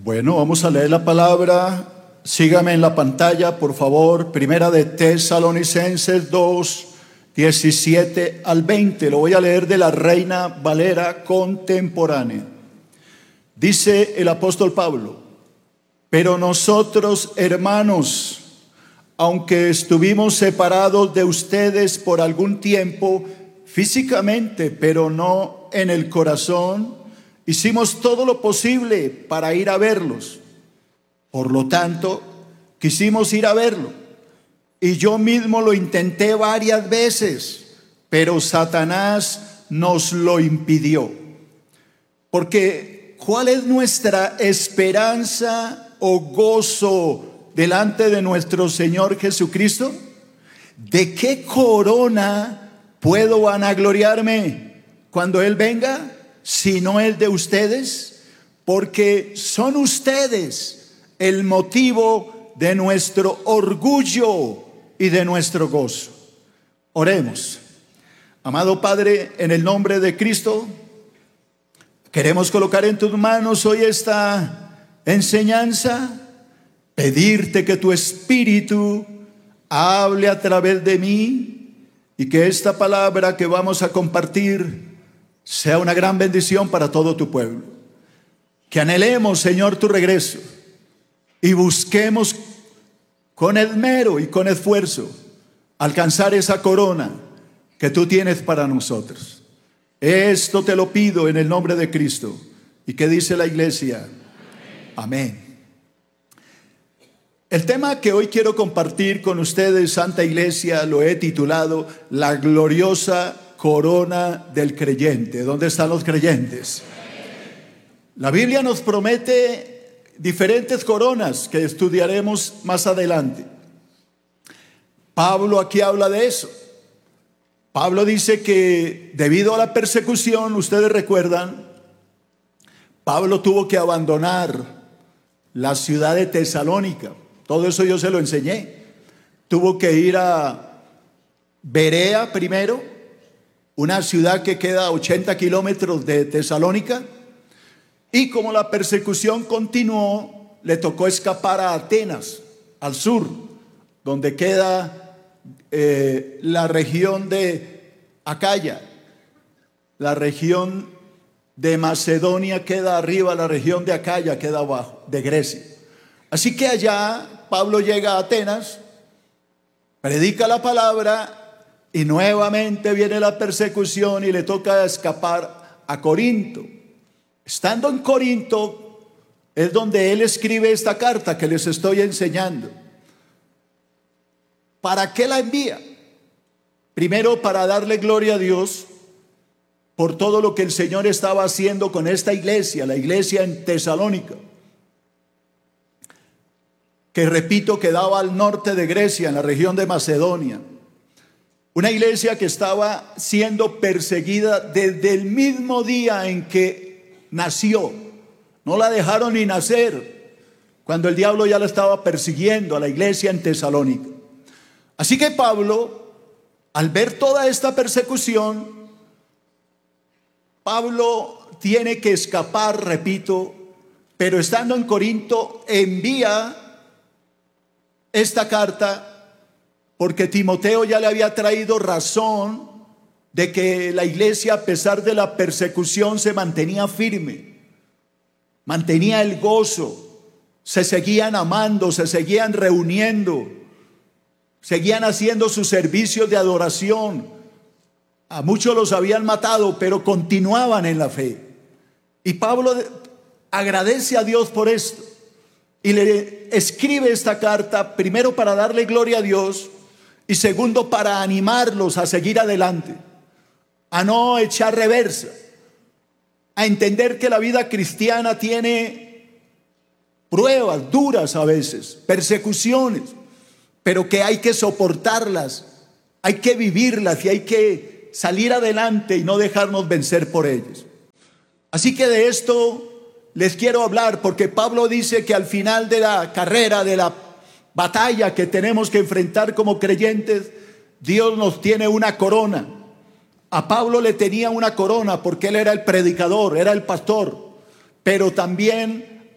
Bueno, vamos a leer la palabra. Sígame en la pantalla, por favor. Primera de Tesalonicenses 2, 17 al 20. Lo voy a leer de la Reina Valera contemporánea. Dice el apóstol Pablo: pero nosotros, hermanos, aunque estuvimos separados de ustedes por algún tiempo, físicamente, pero no en el corazón, hicimos todo lo posible para ir a verlos. Por lo tanto, quisimos ir a verlo. Y yo mismo lo intenté varias veces, pero Satanás nos lo impidió. Porque, ¿cuál es nuestra esperanza o gozo delante de nuestro Señor Jesucristo? ¿De qué corona puedo vanagloriarme cuando Él venga, sino el de ustedes? Porque son ustedes el motivo de nuestro orgullo y de nuestro gozo. Oremos. Amado Padre, en el nombre de Cristo, queremos colocar en tus manos hoy esta enseñanza, pedirte que tu Espíritu hable a través de mí y que esta palabra que vamos a compartir sea una gran bendición para todo tu pueblo. Que anhelemos, Señor, tu regreso y busquemos con esmero y con esfuerzo alcanzar esa corona que tú tienes para nosotros. Esto te lo pido en el nombre de Cristo. ¿Y qué dice la iglesia? Amén. El tema que hoy quiero compartir con ustedes, Santa Iglesia, lo he titulado La gloriosa corona del creyente. ¿Dónde están los creyentes? La Biblia nos promete diferentes coronas que estudiaremos más adelante. Pablo aquí habla de eso. Pablo dice que debido a la persecución, ustedes recuerdan, Pablo tuvo que abandonar la ciudad de Tesalónica. Todo eso yo se lo enseñé. Tuvo que ir a Berea primero, una ciudad que queda a 80 kilómetros de Tesalónica. Y como la persecución continuó, le tocó escapar a Atenas, al sur, donde queda la región de Acaya. La región de Macedonia queda arriba, la región de Acaya queda abajo, de Grecia. Así que allá Pablo llega a Atenas, predica la palabra y nuevamente viene la persecución y le toca escapar a Corinto. Estando en Corinto es donde él escribe esta carta que les estoy enseñando. ¿Para qué la envía? Primero, para darle gloria a Dios por todo lo que el Señor estaba haciendo con esta iglesia, la iglesia en Tesalónica, que repito, quedaba al norte de Grecia, en la región de Macedonia. Una iglesia que estaba siendo perseguida desde el mismo día en que nació. No la dejaron ni nacer, cuando el diablo ya la estaba persiguiendo a la iglesia en Tesalónica. Así que Pablo, al ver toda esta persecución, Pablo tiene que escapar, repito, pero estando en Corinto envía esta carta porque Timoteo ya le había traído razón de que la iglesia, a pesar de la persecución, se mantenía firme, mantenía el gozo, se seguían amando, se seguían reuniendo, seguían haciendo sus servicios de adoración. A muchos los habían matado, pero continuaban en la fe. Y Pablo agradece a Dios por esto y le escribe esta carta, primero para darle gloria a Dios y segundo para animarlos a seguir adelante, a no echar reversa, a entender que la vida cristiana tiene pruebas duras a veces, persecuciones, pero que hay que soportarlas, hay que vivirlas y hay que salir adelante y no dejarnos vencer por ellas. Así que de esto les quiero hablar, porque Pablo dice que al final de la carrera, de la batalla que tenemos que enfrentar como creyentes, Dios nos tiene una corona. A Pablo le tenía una corona porque él era el predicador, era el pastor, pero también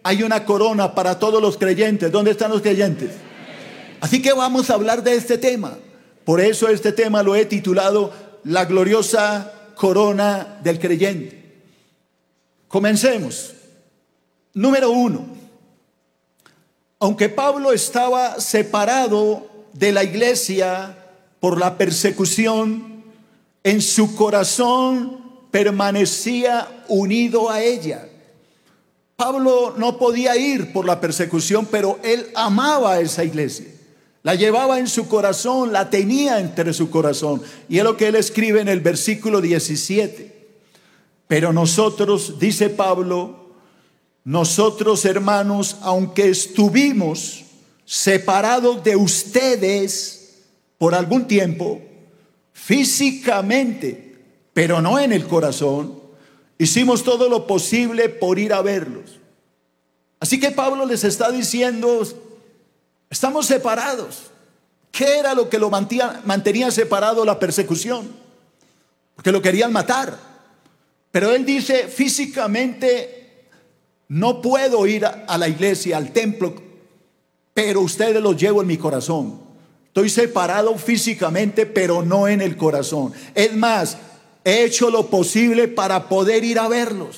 hay una corona para todos los creyentes. ¿Dónde están los creyentes? Así que vamos a hablar de este tema. Por eso este tema lo he titulado La gloriosa corona del creyente. Comencemos. Número 1. Aunque Pablo estaba separado de la iglesia por la persecución, en su corazón permanecía unido a ella. Pablo no podía ir por la persecución, pero él amaba a esa iglesia. La llevaba en su corazón, la tenía entre su corazón. Y es lo que él escribe en el versículo 17. Pero nosotros, dice Pablo, nosotros hermanos, aunque estuvimos separados de ustedes por algún tiempo, físicamente, pero no en el corazón, hicimos todo lo posible por ir a verlos. Así que Pablo les está diciendo, estamos separados. ¿Qué era lo que lo mantenía separado? La persecución, porque lo querían matar. Pero él dice, físicamente no puedo ir a la iglesia, al templo, pero ustedes los llevo en mi corazón. Estoy separado físicamente, pero no en el corazón. Es más, he hecho lo posible para poder ir a verlos.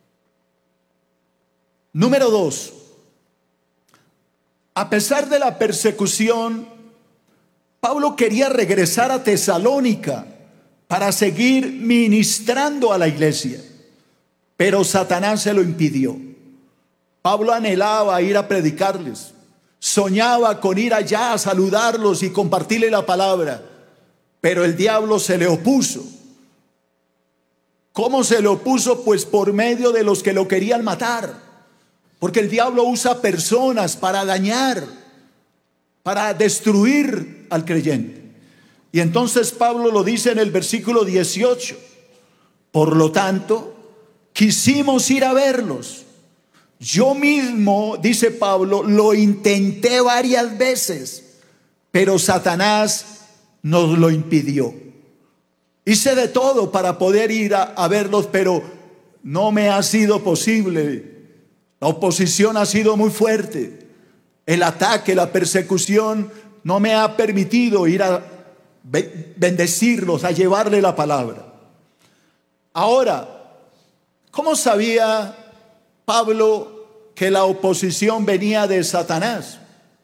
Número 2. A pesar de la persecución, Pablo quería regresar a Tesalónica para seguir ministrando a la iglesia, pero Satanás se lo impidió. Pablo anhelaba ir a predicarles, soñaba con ir allá a saludarlos y compartirles la palabra, pero el diablo se le opuso. ¿Cómo se le opuso? Pues por medio de los que lo querían matar, porque el diablo usa personas para dañar, para destruir al creyente. Y entonces Pablo lo dice en el versículo 18. Por lo tanto, quisimos ir a verlos. Yo mismo, dice Pablo, lo intenté varias veces, pero Satanás nos lo impidió. Hice de todo para poder ir a verlos, pero no me ha sido posible. La oposición ha sido muy fuerte. El ataque, la persecución no me ha permitido ir a bendecirlos, a llevarle la palabra. Ahora, ¿cómo sabía Pablo que la oposición venía de Satanás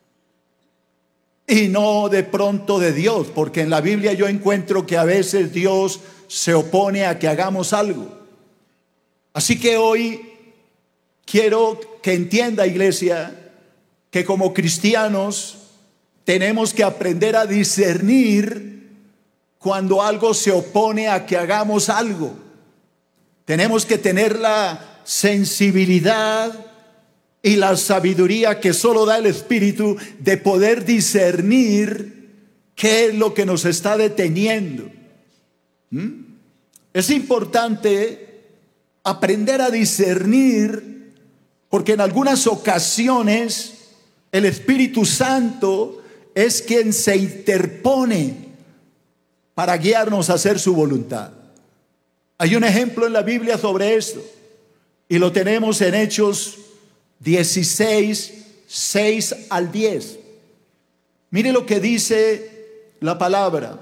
y no de pronto de Dios? Porque en la Biblia yo encuentro que a veces Dios se opone a que hagamos algo. Así que hoy quiero que entienda, iglesia, que como cristianos tenemos que aprender a discernir cuando algo se opone a que hagamos algo. Tenemos que tener la sensibilidad y la sabiduría que solo da el Espíritu de poder discernir qué es lo que nos está deteniendo. Es importante aprender a discernir, porque en algunas ocasiones el Espíritu Santo es quien se interpone para guiarnos a hacer su voluntad. Hay un ejemplo en la Biblia sobre esto, y lo tenemos en Hechos 16, 6 al 10. Mire lo que dice la palabra.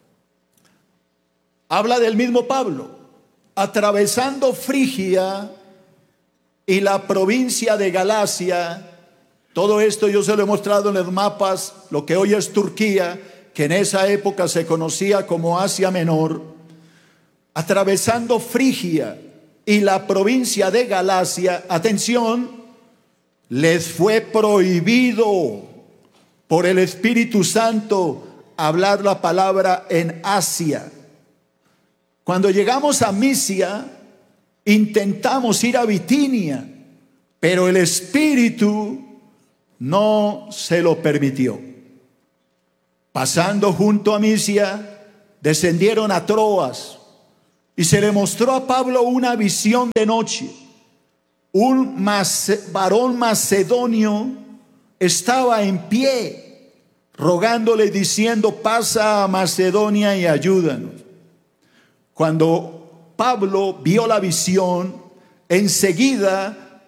Habla del mismo Pablo. Atravesando Frigia y la provincia de Galacia. Todo esto yo se lo he mostrado en los mapas, lo que hoy es Turquía, que en esa época se conocía como Asia Menor. Atravesando Frigia y la provincia de Galacia, atención, les fue prohibido por el Espíritu Santo hablar la palabra en Asia. Cuando llegamos a Misia, intentamos ir a Bitinia, pero el Espíritu no se lo permitió. Pasando junto a Misia, descendieron a Troas y se le mostró a Pablo una visión de noche. Un varón macedonio estaba en pie, rogándole, diciendo: pasa a Macedonia y ayúdanos. Cuando Pablo vio la visión, enseguida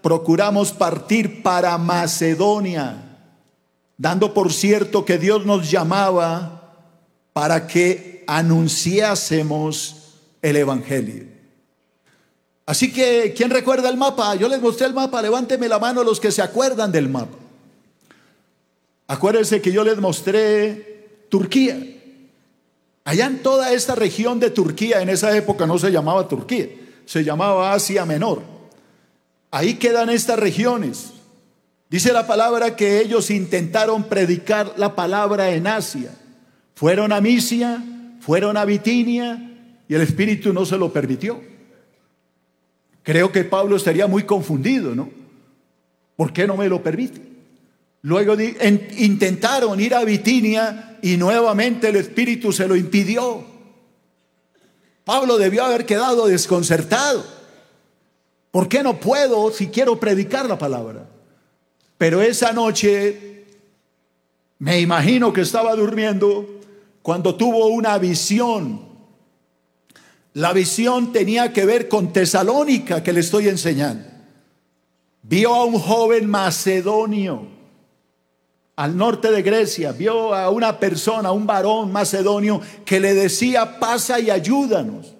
procuramos partir para Macedonia, dando por cierto que Dios nos llamaba para que anunciásemos el Evangelio. Así que, ¿quién recuerda el mapa? Yo les mostré el mapa, levánteme la mano los que se acuerdan del mapa. Acuérdense que yo les mostré Turquía. Allá en toda esta región de Turquía, en esa época no se llamaba Turquía, se llamaba Asia Menor. Ahí quedan estas regiones. Dice la palabra que ellos intentaron predicar la palabra en Asia. Fueron a Misia, fueron a Bitinia y el Espíritu no se lo permitió. Creo que Pablo estaría muy confundido, ¿no? ¿Por qué no me lo permite? Luego intentaron ir a Bitinia y nuevamente el Espíritu se lo impidió. Pablo debió haber quedado desconcertado. ¿Por qué no puedo si quiero predicar la palabra? Pero esa noche me imagino que estaba durmiendo cuando tuvo una visión. La visión tenía que ver con Tesalónica, que le estoy enseñando. Vio a un joven macedonio al norte de Grecia, vio a una persona, un varón macedonio que le decía: pasa y ayúdanos.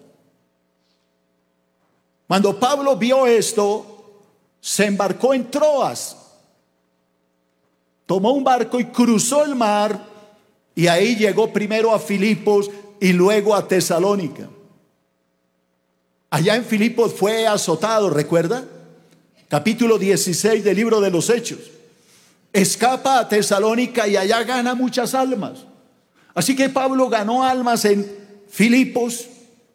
Cuando Pablo vio esto, se embarcó en Troas, tomó un barco y cruzó el mar, y ahí llegó primero a Filipos y luego a Tesalónica. Allá en Filipos fue azotado, ¿recuerda? Capítulo 16 del libro de los Hechos. Escapa a Tesalónica y allá gana muchas almas. Así que Pablo ganó almas en Filipos,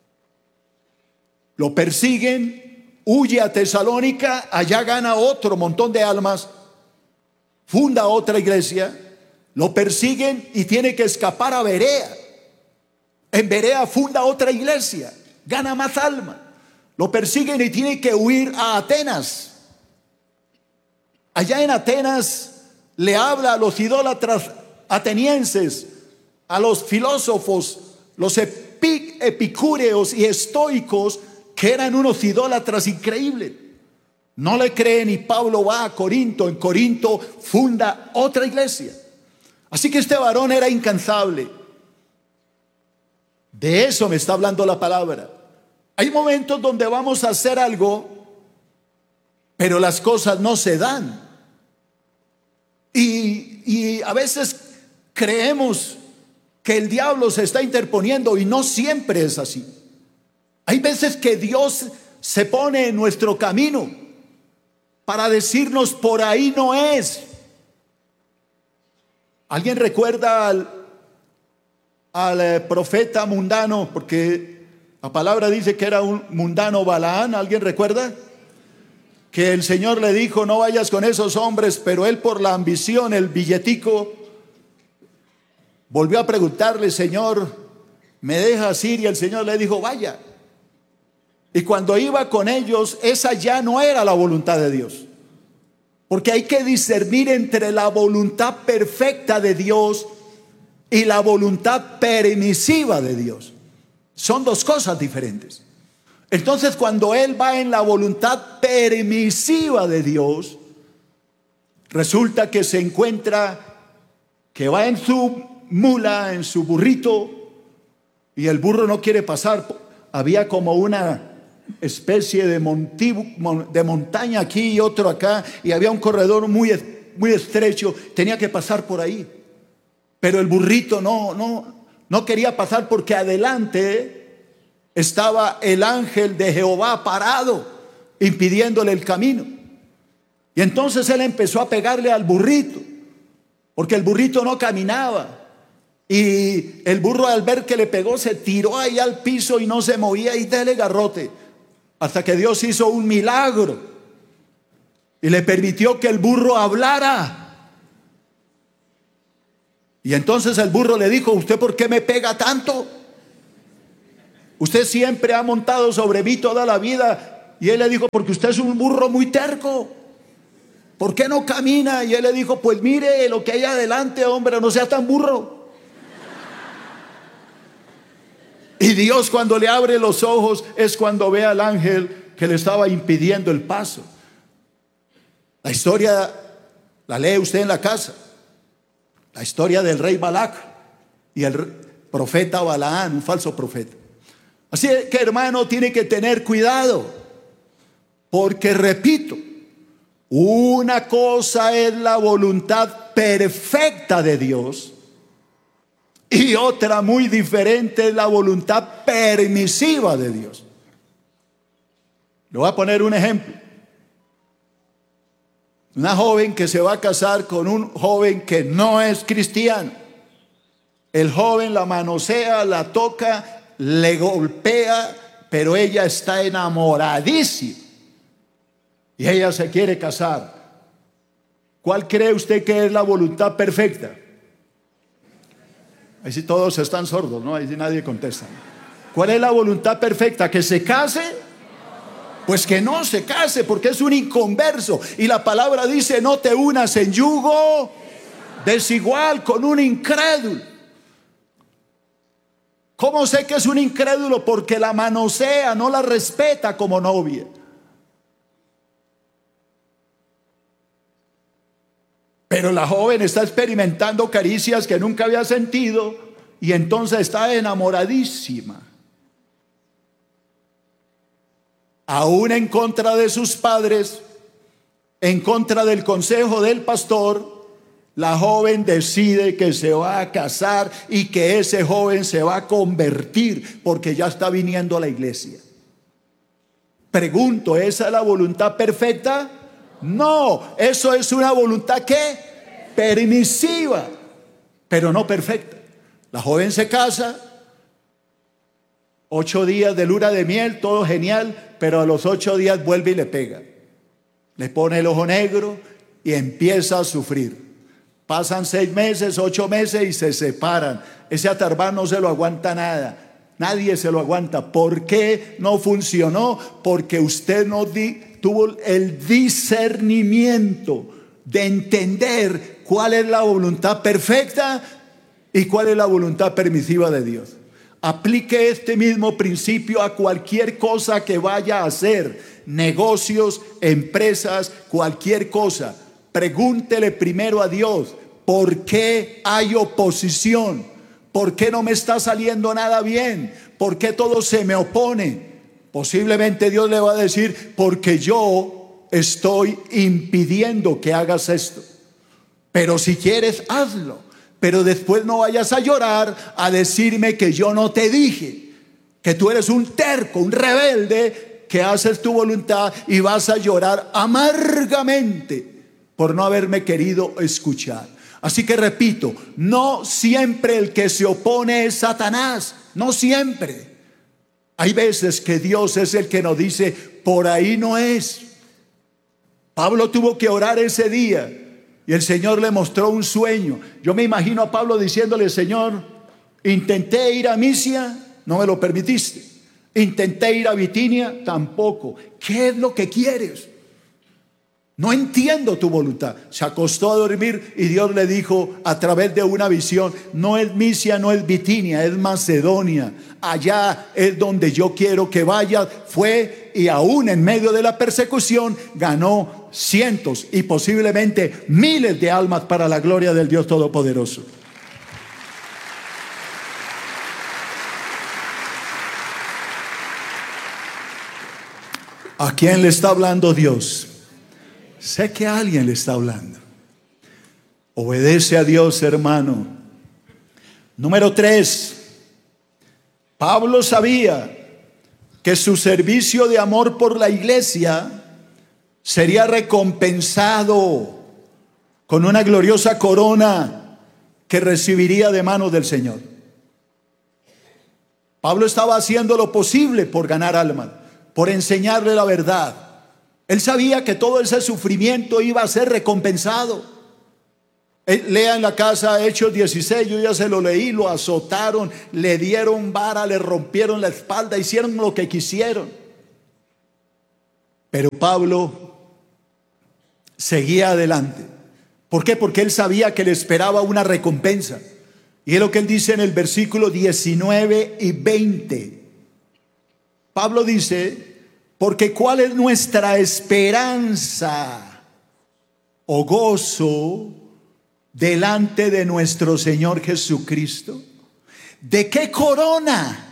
lo persiguen, huye a Tesalónica, allá gana otro montón de almas, funda otra iglesia, lo persiguen y tiene que escapar a Berea. En Berea funda otra iglesia, gana más almas. Lo persiguen y tiene que huir a Atenas. Allá en Atenas le habla a los idólatras atenienses, a los filósofos, los epicúreos y estoicos, que eran unos idólatras increíbles. No le creen y Pablo va a Corinto. En Corinto funda otra iglesia. Así que este varón era incansable. De eso me está hablando la palabra. Hay momentos donde vamos a hacer algo, pero las cosas no se dan. Y a veces creemos que el diablo se está interponiendo y no siempre es así. Hay veces que Dios se pone en nuestro camino para decirnos: por ahí no es. ¿Alguien recuerda al profeta mundano? Porque la palabra dice que era un mundano, Balaán. ¿Alguien recuerda? Que el Señor le dijo: no vayas con esos hombres, pero él, por la ambición, el billetico, volvió a preguntarle: Señor, ¿me dejas ir? Y el Señor le dijo: vaya. Y cuando iba con ellos, esa ya no era la voluntad de Dios, porque hay que discernir entre la voluntad perfecta de Dios y la voluntad permisiva de Dios. Son dos cosas diferentes. Entonces, cuando él va en la voluntad permisiva de Dios, resulta que se encuentra que va en su mula, en su burrito, y el burro no quiere pasar. Había como una especie de montaña aquí y otro acá, y había un corredor muy estrecho, tenía que pasar por ahí. Pero el burrito no quería pasar, porque adelante estaba el ángel de Jehová parado, impidiéndole el camino. Y entonces él empezó a pegarle al burrito, porque el burrito no caminaba. Y el burro, al ver que le pegó, se tiró ahí al piso y no se movía, y dele garrote, hasta que Dios hizo un milagro y le permitió que el burro hablara. Y entonces el burro le dijo: ¿usted por qué me pega tanto? Usted siempre ha montado sobre mí toda la vida. Y él le dijo: porque usted es un burro muy terco. ¿Por qué no camina? Y él le dijo: pues mire lo que hay adelante, hombre, no sea tan burro. Y Dios, cuando le abre los ojos, es cuando ve al ángel que le estaba impidiendo el paso. La historia la lee usted en la casa. La historia del rey Balac y el profeta Balaán, un falso profeta. Así que, hermano, tiene que tener cuidado, porque repito, una cosa es la voluntad perfecta de Dios y otra muy diferente es la voluntad permisiva de Dios. Le voy a poner un ejemplo. Una joven que se va a casar con un joven que no es cristiano. El joven la manosea, la toca, le golpea, pero ella está enamoradísima y ella se quiere casar. ¿Cuál cree usted que es la voluntad perfecta? Ahí sí todos están sordos, ¿no? Ahí sí nadie contesta. ¿Cuál es la voluntad perfecta? ¿Que se case? Pues que no se case, porque es un inconverso. Y la palabra dice: no te unas en yugo desigual con un incrédulo. ¿Cómo sé que es un incrédulo? Porque la manosea, no la respeta como novia. Pero la joven está experimentando caricias que nunca había sentido y entonces está enamoradísima. Aún en contra de sus padres, en contra del consejo del pastor, la joven decide que se va a casar y que ese joven se va a convertir porque ya está viniendo a la iglesia. Pregunto, ¿esa es la voluntad perfecta? No, eso es una voluntad ¿qué? Permisiva, pero no perfecta. La joven se casa, 8 días de luna de miel, todo genial, pero a los 8 días vuelve y le pega. Le pone el ojo negro y empieza a sufrir. Pasan 6 meses, 8 meses y se separan. Ese atarván no se lo aguanta nada. Nadie se lo aguanta. ¿Por qué no funcionó? Porque usted no tuvo el discernimiento de entender cuál es la voluntad perfecta y cuál es la voluntad permisiva de Dios. Aplique este mismo principio a cualquier cosa que vaya a hacer, negocios, empresas, cualquier cosa. Pregúntele primero a Dios: ¿por qué hay oposición? ¿Por qué no me está saliendo nada bien? ¿Por qué todo se me opone? Posiblemente Dios le va a decir: porque yo estoy impidiendo que hagas esto. Pero si quieres, hazlo. Pero después no vayas a llorar a decirme que yo no te dije, que tú eres un terco, un rebelde, que haces tu voluntad y vas a llorar amargamente por no haberme querido escuchar. Así que repito, no siempre el que se opone es Satanás, no siempre. Hay veces que Dios es el que nos dice: por ahí no es. Pablo tuvo que orar ese día y el Señor le mostró un sueño. Yo me imagino a Pablo diciéndole: Señor, intenté ir a Misia, no me lo permitiste. Intenté ir a Bitinia, tampoco. ¿Qué es lo que quieres? No entiendo tu voluntad. Se acostó a dormir y Dios le dijo a través de una visión: no es Misia, no es Bitinia, es Macedonia. Allá es donde yo quiero que vayas. Fue, y aún en medio de la persecución ganó cientos y posiblemente miles de almas para la gloria del Dios Todopoderoso. ¿A quién le está hablando Dios? Sé que a alguien le está hablando. Obedece a Dios, hermano. Número 3. Pablo sabía que su servicio de amor por la iglesia sería recompensado con una gloriosa corona que recibiría de manos del Señor. Pablo estaba haciendo lo posible por ganar almas, por enseñarle la verdad. Él sabía que todo ese sufrimiento iba a ser recompensado. Lea en la casa Hechos 16, yo ya se lo leí. Lo azotaron, le dieron vara, le rompieron la espalda, hicieron lo que quisieron. Pero Pablo seguía adelante. ¿Por qué? Porque él sabía que le esperaba una recompensa. Y es lo que él dice en el versículo 19 y 20. Pablo dice: porque ¿cuál es nuestra esperanza? o gozo delante de nuestro Señor Jesucristo? ¿De qué corona